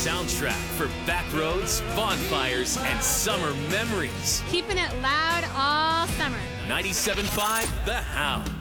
soundtrack for back roads, bonfires, and summer memories. Keeping it loud all summer. 97.5 The Hound.